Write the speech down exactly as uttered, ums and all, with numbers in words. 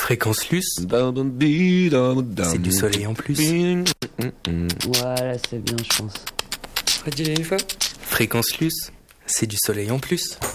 Fréquence Luce, c'est du soleil en plus. Voilà, c'est bien, je pense. Fréquence Luce, c'est du soleil en plus.